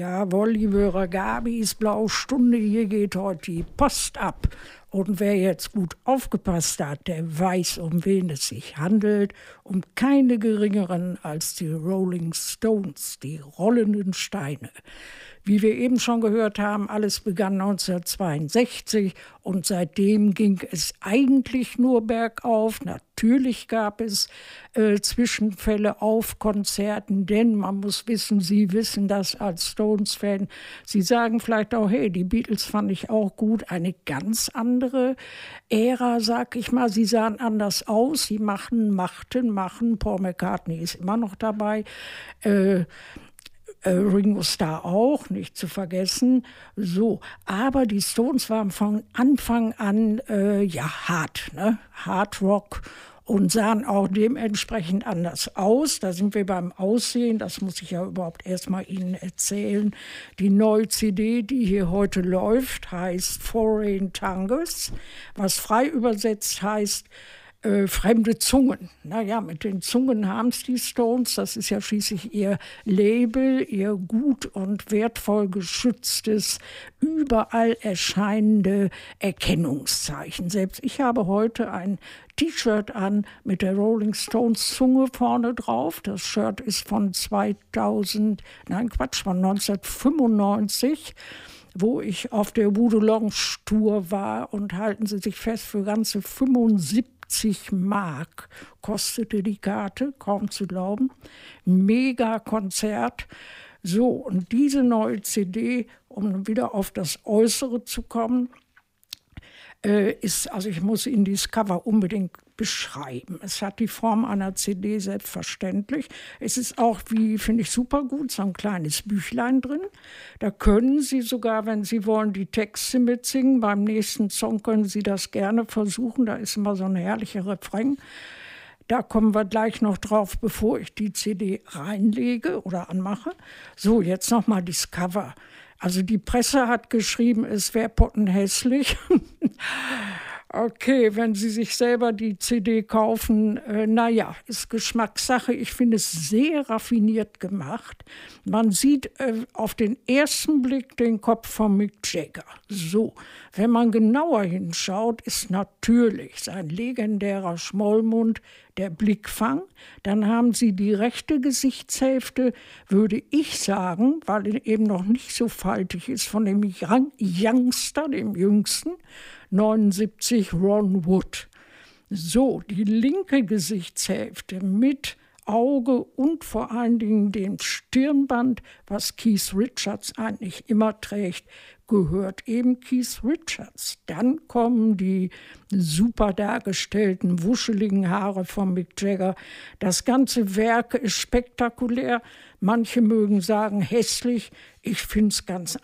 Jawohl, liebe Ragabis, blaue Stunde, hier geht heute die Post ab. Und wer jetzt gut aufgepasst hat, der weiß, um wen es sich handelt. Um keine geringeren als die Rolling Stones, die rollenden Steine. Wie wir eben schon gehört haben, alles begann 1962 und seitdem ging es eigentlich nur bergauf. Natürlich gab es Zwischenfälle auf Konzerten, denn man muss wissen, Sie wissen das als Stones-Fan. Sie sagen vielleicht auch, hey, die Beatles fand ich auch gut. Eine ganz andere Ära, sag ich mal. Sie sahen anders aus, sie machten. Paul McCartney ist immer noch dabei. Ringo Starr auch, nicht zu vergessen. So, aber die Stones waren von Anfang an hart, ne? Hard Rock und sahen auch dementsprechend anders aus. Da sind wir beim Aussehen, das muss ich ja überhaupt erst mal Ihnen erzählen. Die neue CD, die hier heute läuft, heißt Foreign Tongues, was frei übersetzt heißt fremde Zungen. Naja, mit den Zungen haben es die Stones. Das ist ja schließlich ihr Label, ihr gut und wertvoll geschütztes, überall erscheinende Erkennungszeichen. Selbst ich habe heute ein T-Shirt an mit der Rolling Stones Zunge vorne drauf. Das Shirt ist von 1995, wo ich auf der Voodoo Lounge Tour war, und halten Sie sich fest, für ganze 75 Mark kostete die Karte, kaum zu glauben. Mega Konzert. So, und diese neue CD, um wieder auf das Äußere zu kommen, also ich muss Ihnen dieses Cover unbedingt beschreiben. Es hat die Form einer CD, selbstverständlich. Es ist auch, finde ich, super gut, so ein kleines Büchlein drin. Da können Sie sogar, wenn Sie wollen, die Texte mitsingen. Beim nächsten Song können Sie das gerne versuchen. Da ist immer so ein herrlicher Refrain. Da kommen wir gleich noch drauf, bevor ich die CD reinlege oder anmache. So, jetzt noch mal das Cover. Also die Presse hat geschrieben, es wäre pottenhässlich. Okay, wenn Sie sich selber die CD kaufen, ist Geschmackssache. Ich finde es sehr raffiniert gemacht. Man sieht auf den ersten Blick den Kopf von Mick Jagger. So, wenn man genauer hinschaut, ist natürlich sein legendärer Schmollmund der Blickfang. Dann haben Sie die rechte Gesichtshälfte, würde ich sagen, weil er eben noch nicht so faltig ist, von dem Youngster, dem Jüngsten, 79, Ron Wood. So, die linke Gesichtshälfte mit Auge und vor allen Dingen dem Stirnband, was Keith Richards eigentlich immer trägt, gehört eben Keith Richards. Dann kommen die super dargestellten, wuscheligen Haare von Mick Jagger. Das ganze Werk ist spektakulär. Manche mögen sagen hässlich. Ich finde es ganz